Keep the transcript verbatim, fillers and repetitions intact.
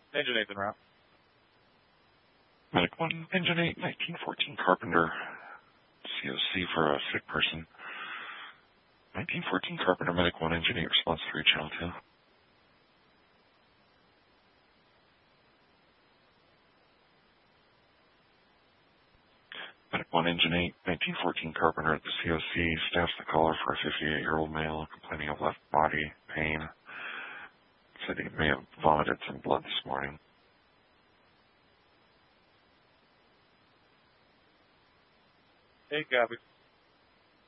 Engine eight's en route. Medic one, Engine eight, nineteen fourteen Carpenter, C O C for a sick person. nineteen fourteen Carpenter, Medic one, Engine eight, response three, Channel two. Medic one, Engine eight, nineteen fourteen Carpenter at the C O C, staffs the caller for a fifty-eight-year-old male complaining of left body pain. Said he may have vomited some blood this morning. Hey, copy.